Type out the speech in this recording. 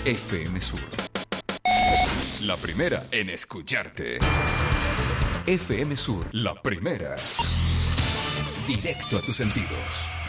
FM Sur. La primera en escucharte. FM Sur, la primera. Directo a tus sentidos.